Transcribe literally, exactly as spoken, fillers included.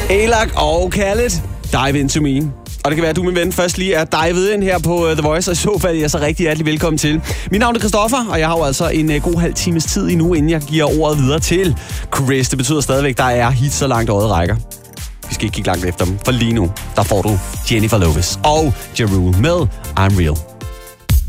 Alok og Khaled, Dive Into Me. Og det kan være, at du, min ven, først lige er divet ind her på The Voice, og i så fald er jeg så rigtig hjertelig velkommen til. Mit navn er Christoffer, og jeg har jo altså en uh, god halv times tid endnu, inden jeg giver ordet videre til Chris. Det betyder stadigvæk, der er hit så langt øjet rækker. Vi skal ikke kigge langt efter dem, for lige nu, der får du Jennifer Lopez og Ja Rule med I'm Real.